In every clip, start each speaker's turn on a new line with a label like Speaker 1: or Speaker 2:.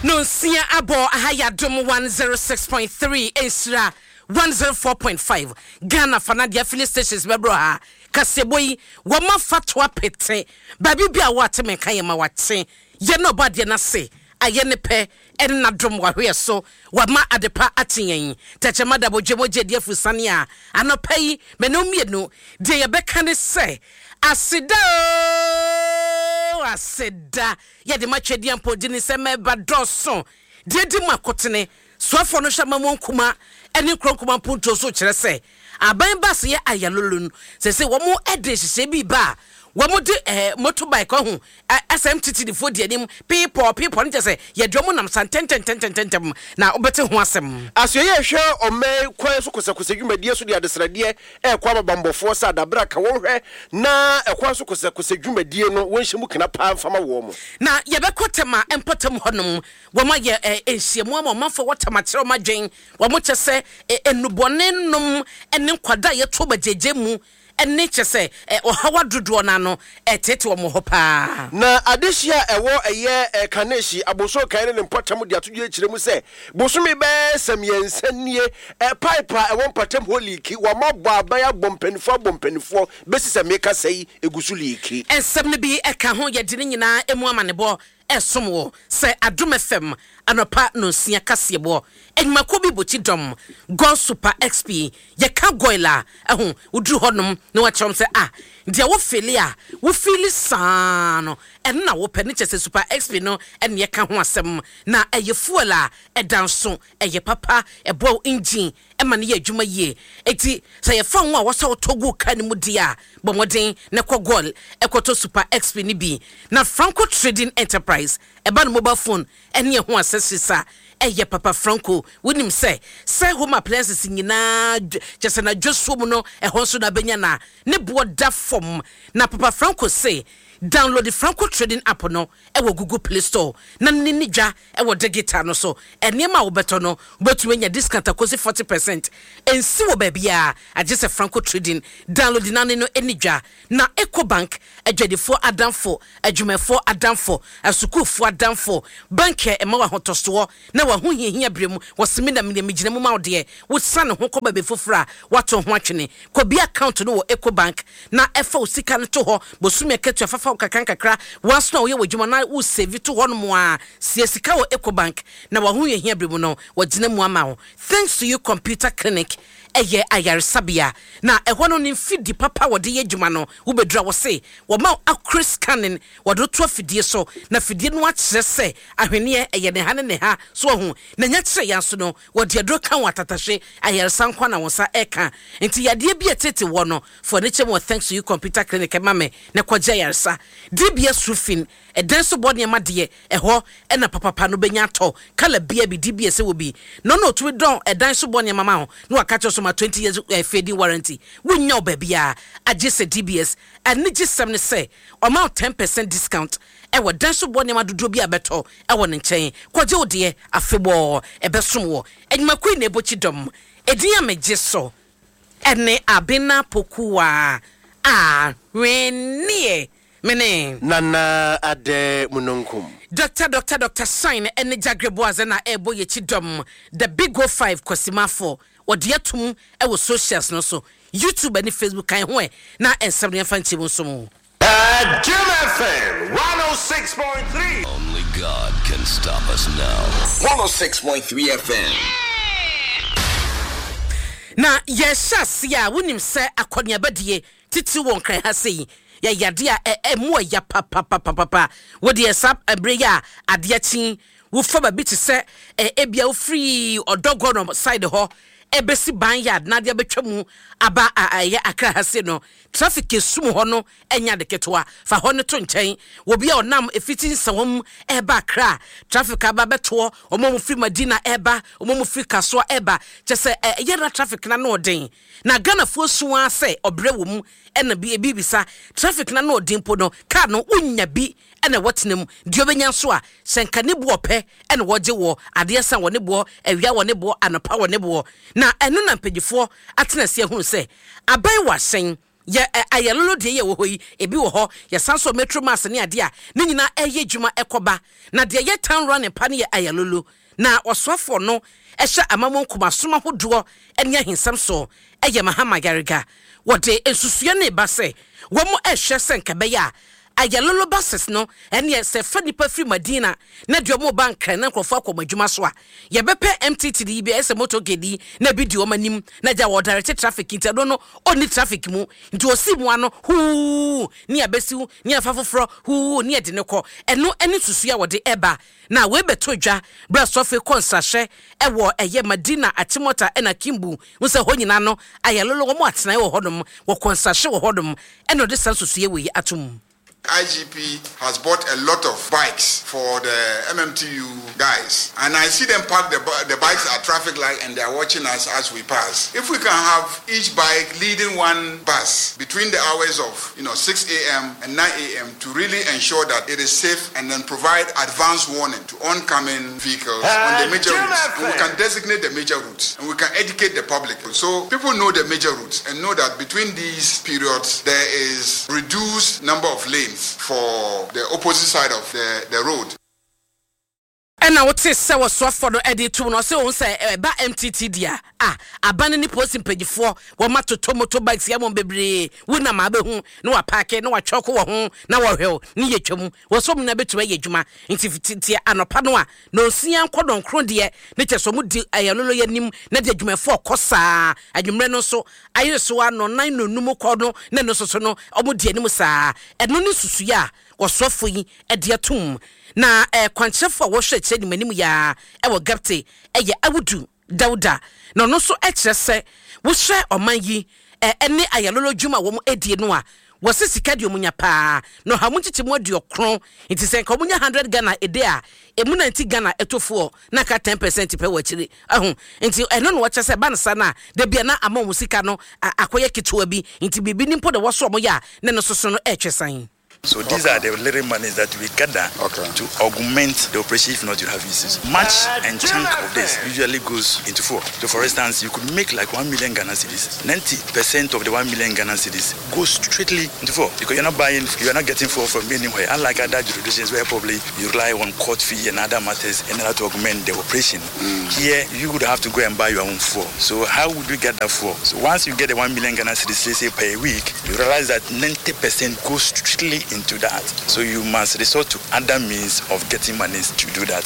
Speaker 1: No sia abo ahayadom 106.3 Esra 104.5 Ghana Fanadia filling stations bebro ha kaseboyi wama fatwa pete baby bia wate me kan yema wate ye no bade na se aye ne pe en na dom wahwe so wama adepa atenyen techema da bojemogye de afusane a anopai me no mienu de ye beka ne se asida ye de matwedi ampodi ne se meba doso de di makotene soafo no hwama monkuma eni kronkuma punto so kire se aban bas ye ayalolun se wo mo ede hye bi ba wo mo de motorbike ho SMTT de fodi anim people no say ye dwomo nam santententententem na obete ho asem
Speaker 2: aso ye hwe ome kwan so kosakosadwumadie so de adesrade kwa babambofo sa dabra ka wo hwe na ekwan so kosakosadwumadie no wonhye kina pa fama wo mo
Speaker 1: na ye bekotema empotem honom wo ma ye enhyiemu ama manfo wotama kire ma dwen wo mo kyese enubone nom ene kwada ye to bajeje mu ene kyese ohawa dodo na no etete wo mo hopa
Speaker 2: na adehia ewo eye kaneshi aboso kan ne mpotam de atodwe kire mu se bosumi be samyensanie pipe ewo mpotam holiki wo mabọ abaya bompanifo besisa meka sei egusu liki
Speaker 1: ensem ne bi eka ho ye de nyina emu amanebo esomwo se Adom FM anopa no sia kasebo enmako bi bochi dom go super XP ye ka goila ehun udru honom na wa chom se dia wo felia wo feel sano enna wo pene chese super XP no en ye ka ho asem na eye fuela edanso eye papa ebo engine emane ye adwuma ye eti se ye fa wo a wo so togo ka ne mu dia bomoden ne kogol ekoto super XP ni bi na Franco Trading Enterprise eba no mobile phone ene ho asesisa eye papa Franco wonim se home appliances nyina just na dwoso mu no ho so na benya na ne bo da form na papa Franco say download the Franco Trading app no ewo Google Play Store na ninja ewo digital no so enema wo beto no betu enya discount akosi 40% ensi wo babia agese Franco Trading download na no enija na EcoBank adwadefo adamfo adwumefo adamfo asukufo adamfo bank ema wa hotoso na wa ho hihia bremu wo semina migina mu mawde wo sane ho ko babe fofra wato ho atwene ko bi account no wo EcoBank na efa osika no to ho bosumi ketu afafa kakra once no ye wodwuma na wo save to ho no mo a siesika wo EcoBank na wa ho hihia bremu no wagina mu ama ho thanks to you computer clinic eye ayaresabia na ehwo no ni fidi papa wode ye dwuma no wo bedra wo se wo ma accurate scanning wode to fidie so na fidie no akire se ahwene eye ne ha ne ha so ho na nya kire ya so no wode adro kan watatashe ayaresankwa na wonsa eka enti yade bi etete wo no for ne chem thanks to you computer clinic mame na kwaja yaresa DBS roofing edenso body amade ehwo na papa no benya to kala bia bi DBS wo bi no to don edenso body mama ho no akacho so ma 20 years fading warranty wonya obabia agese DBS and ni gisem ne say amount 10% discount ewo denso body madodo bi abeto ewo ne nchen kwaje ode afebo ebesom wo enyimakui na ebochi dom edin amegye so ene abena pokuwa renie mene
Speaker 2: nana ade munonkum
Speaker 1: Dr. Sign ene jagreboaze na ebo ye chidom the big go 5 kosimafo odi atum ewo socials no so YouTube and Facebook kan ho na ensem ne fanti mo so mo
Speaker 3: Jim FM 106.3
Speaker 4: Only God can stop us now.
Speaker 3: 106.3 FM
Speaker 1: na yeshas ya wonim se akonia badie titi won kan ha sei ya yade a emu ya papa wodi esap abreya adeachi wo fa ba bi te se ebia wo free odogo no side ho ebesi banyard na de betwamu aba aye akra hase no traffic esum ho no enya de ketwa fa ho ne to nchen wo bia onam efitin sawom eba akra traffic aba beto omo free Madina eba omo free Kasoa eba chese ye na traffic na no den na Ghana fo suwa se obre wo mu ena bi ebibisa traffic na no den po no car no unya bi ena wotenem dio benya so a senka ne bo pe ena woje wo ade san wo ne bo awia wo ne bo anapa wo ne bo na enu na mpagifo atena se hunu se aban wasen ye ayalolo de ye wo hoyi ebi wo ho ye sanso metro mass ne ade a ne nyina eye dwuma ekoba na de ye town run pa ne ye ayalolo na osofo no ehye amamon komasoma hodo ene ahensam so eye mahama garega wode ensusua ne ba se wo mo ehye senka be ya ayalolo bases no ene se fa nipa free Madina na de mo bank na nkofo akomadwuma so a ye bepe MTTD bi ese moto gedi na bi di o manim na ja wo direct traffic intado no oni traffic mu nti osi mu ano hu ni abesiu ni afafofro hu ni ede ne ko eno ene susua wode eba na we beto dwa bra sofe konsahye ewo eye Madina atimota ena Kimbu nse ho nyina no ayalolo wo mo atena wo hodom wo konsahye wo hodom eno de sansusua we atum.
Speaker 5: IGP has bought a lot of bikes for the MMTU guys, and I see them park the bikes at traffic light and they are watching us as we pass. If we can have each bike leading one bus between the hours of 6 a.m. and 9 a.m. to really ensure that it is safe and then provide advance warning to oncoming vehicles on the major routes. And we can designate the major routes and we can educate the public. So people know the major routes and know that between these periods there is reduced number of lanes for the opposite side of the road.
Speaker 1: And I would say, so was for the edit to no so say ba MTT dia abandon posting page 4 wa mato motor bikes ya mon bebre wona ma be hu na wa park na wa choko wo hu na wa hwe ni yetwam wo so na betu ye dwuma nti anopa no a no sia nkodon kro de ne cheso mu di ayalolo yanim na de dwuma 4 kosa adwumre no so aye so ano nan no num kodo na no so no omu di anim saa eno ni susu ya wo sofo yi ede atum na kwanchefo wo hwe che nimanim ya wo gapte eye awudu dauda no no so ekire se wo hwe oman yi ene ayalolo dwuma wo mu edie no a wo se sika de omunya pa no ha mu chichi mu de okron nti se nka omunya 100 Ghana ede a emu 90 Ghana etofo na ka 10% pe wachiri ahu nti eno no wo che se bansa na de bia na ama mu sika no akoye kituwa bi nti bibi nimpo de wo so mo ya ne no so no etwesan.
Speaker 6: So these are the little monies that we gather to augment the operation if not you have issues. Much and chunk of this usually goes into 4. So for instance, you could make like 1 million Ghana cedis. 90% of the 1 million Ghana cedis goes straightly into 4 because you're not getting 4 from anywhere. Unlike other jurisdictions where probably you rely on court fee and other matters in order to augment the operation. Here, you would have to go and buy your own 4. So how would we get that 4? So once you get the 1 million Ghana cedis, let's say per week, you realize that 90% goes strictly into that. So you must resort to other means of getting money to do that.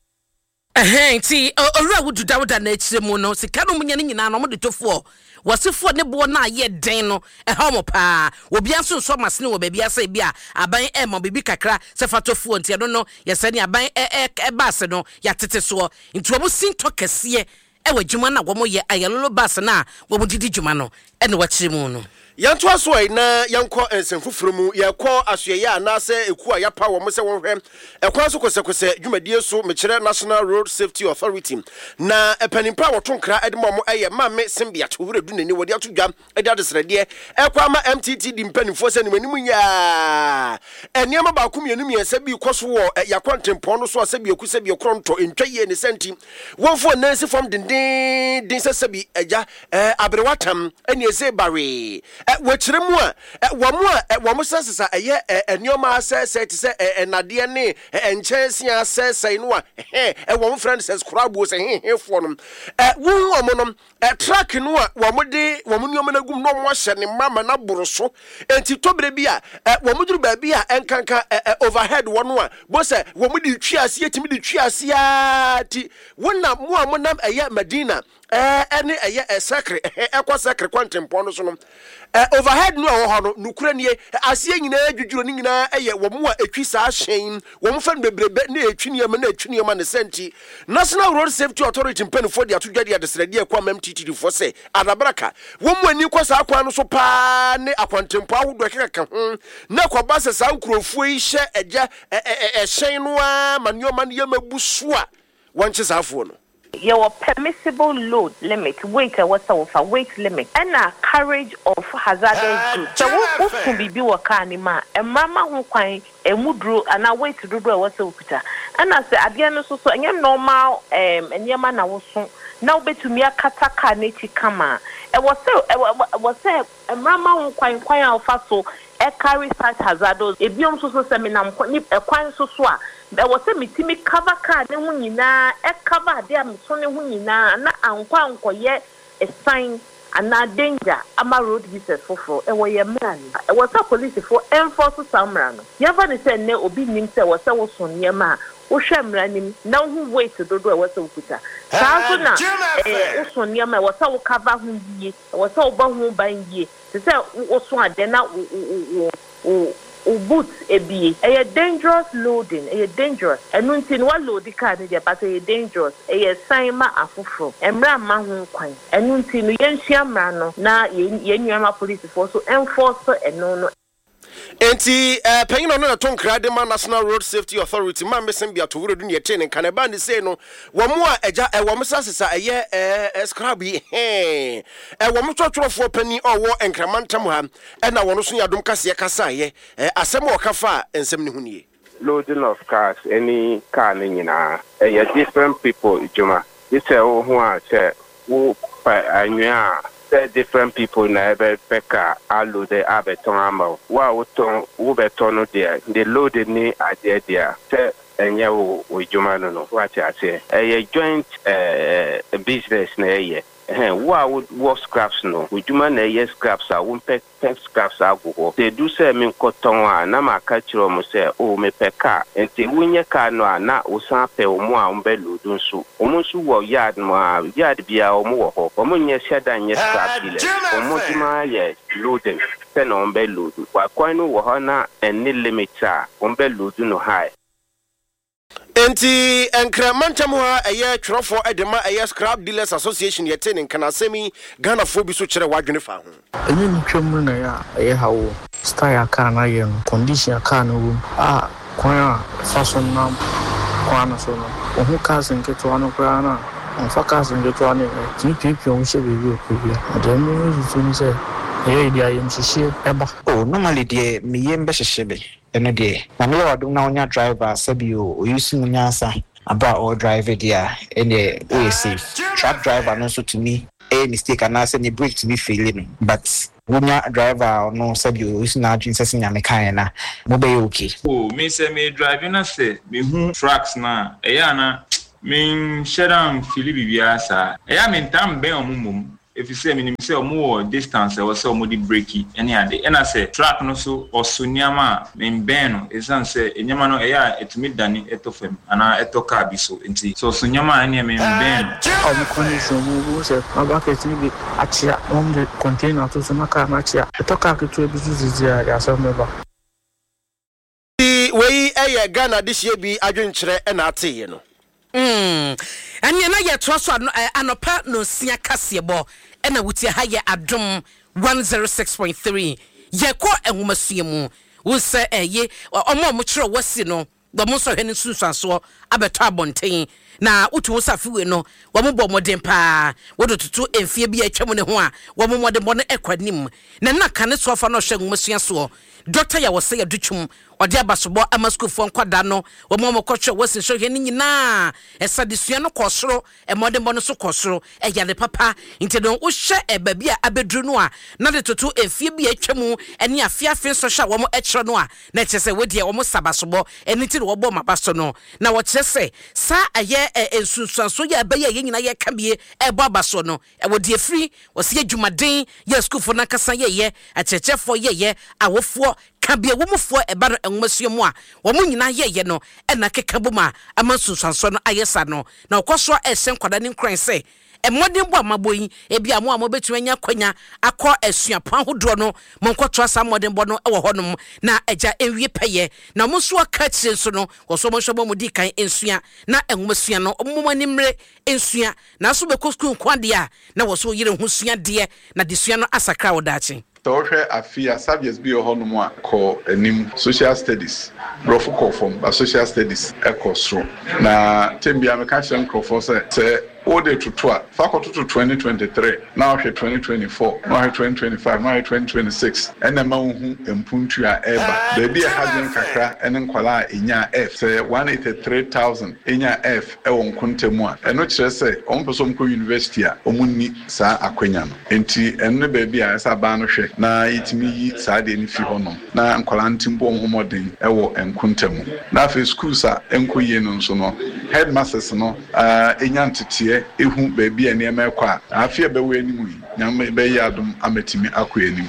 Speaker 1: Ti ora wudu dawda na ekire mu no sika no munya nyina no mo de tofo wasefo ne bo na ye den no ha mo pa obi anso so masene wo bia asa bia aban mo bibi kakra se fatofo ntia no yesani aban baase no ya tete so nti wo sinto kese wadwuma na wo mo ye ayalolo baase na wo mo didi dwuma no ene wa kire mu no
Speaker 2: yanto aso na yanko ensenfufuru mu yakọ asoye anase eku a yapa wo mo se wonhwe ekwan so kose dwumadie so mekire National Road Safety Authority na epanimpa wotonkra edemo mo eye mamme sembia towure du nani wodi atodwa ede adesrede ekwa ma MTT di mpanimfo se nimanim nya eniema ba kumienu miensa bi koso wo yakwantempo no so asabi eku sabi ekronto entwaye ne senti wonfo nansi fom din sesabi eja abrewatam eni ese bare wachire mu a wo mo sesesa eye enioma asese ti se enade ne enchense asese no a wo mo friend says krabo se hefo no wo omo no track no a wo mo de wo mo nioma nagum no mo hye ne mama na boroso enti tobre bi a wo mo duru ba bi a enkanka overhead wo no a bo se wo mo de twiase yetimi de twiase a ti wona mo a mo nam eye Madina ene eye secret ekwa secret kwantempo no so no overhead no ho no nukura nie ase nyina adwudwuro ni nyina eye wo mo a etwi sa hyen wo mo fa bebrebe na etwi ne ma ne senti National Road Safety Authority mpanifo de atodwade adesrede ekwa MTT fo se adabraka wo mo ani kwasa akwa no so pa ne akwantempo ahodo keka ho na kwaba se sa nkurofo yi hye eja hyen no a manioma ne yamabuso a wonche safo no
Speaker 7: your permissible load limit, weight weight limit, and a carriage of hazardous goods. So what can be wakanima, and mama who quine, and mudru, and I wait to do what's so pita. And I say, again, so and you're normal, and your man was so now bet to me a kataka native kama. It was say, and mama who quine alpha a carry such hazardous, a biom so seminar, a quine so swa. There was a mitimi cover card, and when you na a cover, there, Sonny Winina, and unquanko yet a sign and not danger. Ama road visitors for a way a man. It was a police for enforce Samran. Yavan said, no, obedience was so soon, Yama. Osham running, now who wait to do a was a puta. Sazuna, also near my was so cover whom ye was so bon buying ye. To say, also, then now, boots a dangerous loading, a dangerous. And nothing one load the car, but a dangerous, a sign ma afufro, and ram man quine. And nothing yen shamrano, na yen police force to enforce and no.
Speaker 2: Enti penyin no na ton krade man National Road Safety Authority man mesen bia to wuro ne chain kan ba ne say no wo mo a eja wo mo sasesa eye scrabi wo mo twotwofo pani owo enkramantam ha na wono so yadom kase kasa ye asem o kafa ensem ne hunie
Speaker 8: loading of cars any car nyina different people ijuma this who are say who anwa different people na ebe peka alo de abeton amo wa wo beton there the load ni ade there say enye wo ijuma no what I say a joint business na ye what scraps no ujuma na ye scraps a won pek scraps ago they do say me koton na ma ka kiro mo say o me peka enti wunye ka no na usan pe o mo a umbe lodu nso o mo nso wo yard mo yard bia o mo wo ho o mo nye sheda nye scrap ile o mo juma ye loading pe no umbe lodu wa kwan no wo ho na any limit a umbe lodu no high.
Speaker 2: Enti enkramantam ha eye twrofo edema eye Scrap Dealers Association yete ne kana semi Ghana fo bi so kire wadwene fa ho
Speaker 9: enyi ntwam na ya eye hawo style car na ye condition car no wo kwan fashion na kwan so no ohu cars nketo ano kra na onfa cars nketo ano TPP on she be okubia dem no so ni say eye dia yem hihie eba
Speaker 10: normally de me yem be hihie eno de na me wadum na onya driver sabio oyusi munyansa about all driver there and we safe truck driver no so to me a mistake and I say the brake to me failing but wunya driver no sabio oyusi na adwin sese nya mekan na mo be okay
Speaker 11: me say me driving na say me hu trucks na eya na me shedam filibia sa eya me ntam ben omumum. If you say me say more distance, I was so more breaky any other. And I say track no so or sunyama in beno is say nyama no eya etumi dani etofem ana etoka biso enti so sunyama any me beno
Speaker 9: o condition mu say abaketi bi achia on the container to some car na achia etoka ketu ebisu zizia ya so meba
Speaker 2: we eye Ghana this year bi adwenkyere na ateye no
Speaker 1: anya na ye to so anopa no sia kasebo na wuti ha ye adom 106.3 ye ko enwomasuye mu wo se eye omo kire wasi no bo mo so hwene sunsuaso abeto abonten na utu wo safiwe no wo mo bo modem pa wo do tutu enfie bi atwam ne ho a wo mo modem bo no ekwanim na kane so fa no hwe enwomasuye so Doctor ya wose ya duchum odi abasobo amaskufo nkwada no wo mo kotwe wose hwe ni nyina esadesua no kosoro emodembo no so kosoro eyale papa intedon wo hwe ebabi a abedru no a na de toto efie bi atwamu ene afiafe so hwa wo mo ekre no a na kyese wodi wo mo sabasobo eni ti wo bo mabaso no na wo kyese sa aye ensunsuanso ya abaye ye nyina ye kabie ebo abaso no wodi efri wose adwumaden ye skufo na kasa ye achechefo ye awofo kabia womufo eba no enwomasuo mu a wo mu nyina ye no na kekabuma amansunsuanso no ayesa no na okoso esen kwada ne nkran se emodin bo amaboyi ebia mo amobetuma nya kwanya akọ asuapan hodo no monkoto asa modin bo no ewo honom na eja enwie peye na muso aka kire so no woso mo hwebo mudi kan ensua na enwomasuo no omomani mre ensua na so be kosku nkwade a na woso yire husua de na desua no asakra wodachi
Speaker 12: Torre afia subjects be honum a call enim social studies brofo call from social studies echo so na tembia me ka hye nkrofo say all the to faculty to 2023 now 2024 now 2025 now 2026 and then mpuntu a eba baby hadwen kakra ene nkwala enya F say 183,000 enya F e won kontemu a eno kire say onpeso mko university a omunni saa akwanya no enti enne baby a esa ba no hwe na itimi yi saa de ni fi hono na nkwala ntimbo homoden e wo enkontemu na fe schools a enkoyie no nso no headmasters no enya ntete ehu baby a ne emekwa afia bewe animu nyame be yadum ametimi akwa anim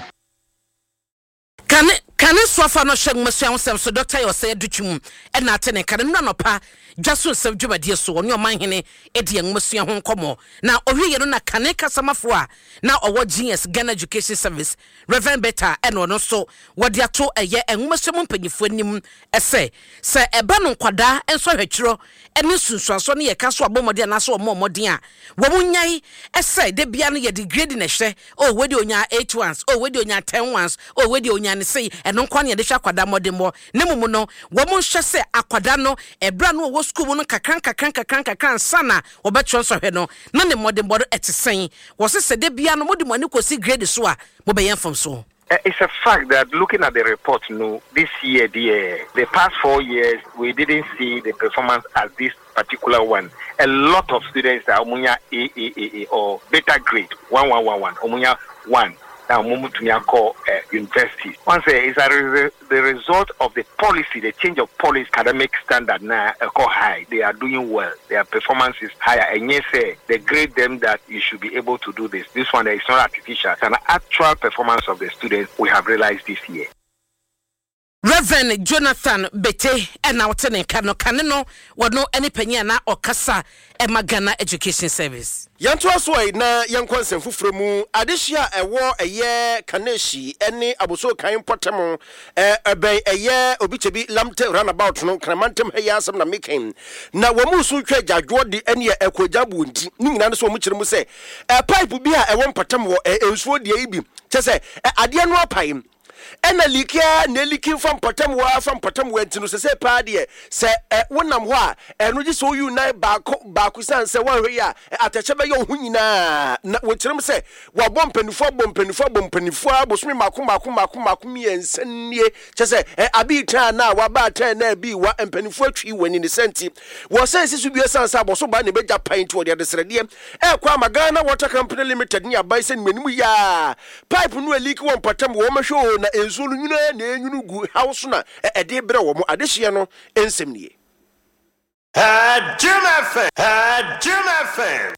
Speaker 1: Kane swafa no hwɛ ngmasuo ahosɛm so doctor yɛ ɔsɛ adutwum ɛna ate ne kane no nopa jaso sɛm dwumadie so ɔne ɔmanhene ɛdi ngmasuo ho nkɔmɔ na ɔhwɛ no na kane kasamafo a na ɔwɔ GS Ghana Education Service Reverend Beta ɛna ɔno so wɔde ato ɛyɛ ngmasuo mu mpanyifo anim ɛsɛ sɛ ɛba no nkwada ɛnso ahwɛtwiro ɛne sunsuaso ne yɛ ka so abɔmɔde anaso ɔmɔmɔden a wɔn nyai ɛsɛ de bia no yɛ de grade na hwɛ o wedi onya 8 ones o wedi onya 10 ones o wedi onya ne sei ɛno nkwa ne yɛde hwɛ akwada mɔdemmɔ ne mumu no wɔn nhwɛ sɛ akwada no ɛbra no wɔ school no kakran sana wɔbɛtwɛn so hwɛ no na ne mɔdemmɔ ɛte sɛn wɔse sɛ de bia no mode mo ani kɔsi grade so a mobɛyɛ fam so.
Speaker 13: It's a fact that looking at the report, this year, the past 4 years, we didn't see the performance as this particular one. A lot of students are Omunya A or better grade 1111, Omunya 1. Now, Mumutunya call universities. Once it's the result of the policy, the change of policy, academic standard now call high. They are doing well. Their performance is higher. And yes, they grade them that you should be able to do this. This one is not artificial. It's an actual performance of the students we have realized this year.
Speaker 1: Reverend Jonathan Bete ena wotene kane no wono eni panyi na okasa ema Ghana Education Service.
Speaker 2: Yanto asoi na yankonsem fufremu adehia ewo eye kaneshi ene aboso kan potemo eben eye obichebi lamte runabout no kramantem heya asem na making na wamu so twa jadwo de ene ekwajabu nti ni nyina so mu kyeremu se pipe bi a ewo mpatem wo ensuo de ibi kyese ade no apaim ena likia ne likin fam patam wa ntino se pa de se wonam ho a eno gi so yu na baako san se wanhwe ya atache be yo hunyina na wotirem se wa bompanifo abosomi mako mi ensanie kyese abi tan na wa ba tan na bi wa empanifo atwi wani ne senti wo se sisu bi san sa aboso ba ne be Japan to de srede kwa Magana Water Company Limited ni abai se nwanimu ya pipe no leak won patam wo mahwo na enso no nyina na enyunu gu house na ede bre wo mo adehye no ensem nie
Speaker 3: Jim FM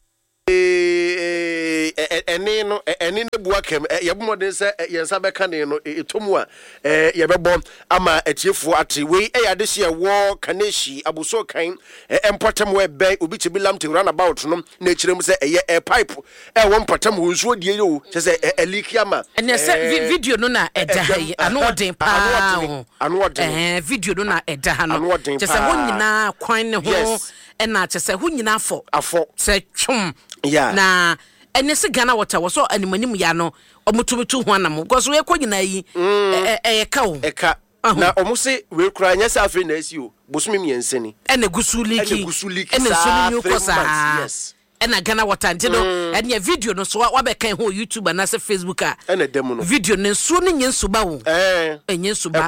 Speaker 2: eni no buakem yebomode se yensa beka ne no etomu a yebebom ama atiefo ate we yadehye wo kaneshi abuso kan empotem we be obi chibilam te runabout no na kirem se pipe won potem wo nsuo die yo se eliki ama
Speaker 1: ene se video no na eda yi ano odin pa video no na eda ha no se ho nyina kwan ne ho ena se ho nyina afo se twum na ene se Ghana Water woso animanim ya no omutubitu ho anam goso ye konyina yi ka wo
Speaker 2: na omuse we kura nya sa afi na asio bosumi mienseni
Speaker 1: ene gusuliki ene sunu kosa yes ena Ghana Water ntino ene video no so wabekan ho YouTube na se Facebook a
Speaker 2: ene demo no video
Speaker 1: ne so ne nyensuba wo enye nsuba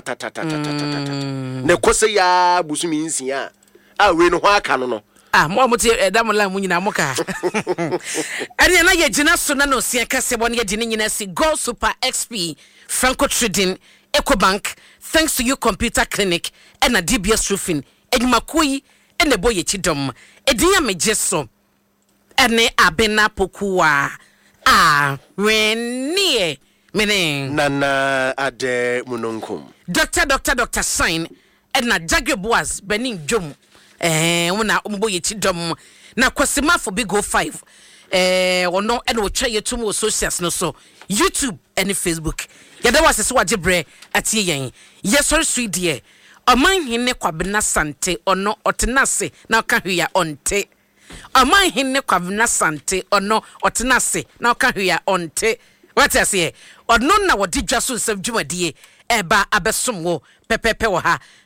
Speaker 2: ne kose ya bosumi nsia we no ho aka no
Speaker 1: mo amuti edamola mu nyina moka ene na ye gina so na no sia kase bo ne ye gina nyina si Go Super XP Franco Trading Ecobank thanks to you computer clinic and a DBS roofing enyimakoi ene boye chidom edinya mejeso ene abena pokuwa renie meaning
Speaker 2: nana ade munonkum
Speaker 1: Dr. Sign ena Jagre Boaz Benin Jom una mboye chidom na kwasima for big go 5 ono ene wo twa yetum socials no so YouTube and Facebook yada wase so wajebre atie yen yesori suidie oman hinne kwabena sante ono otenase na ka hwea onte oman hinne kwabena sante ono otenase na ka hwea onte what I say ono na wodi dwaso nsem dwumadie eba abesom wo pepepe wo ha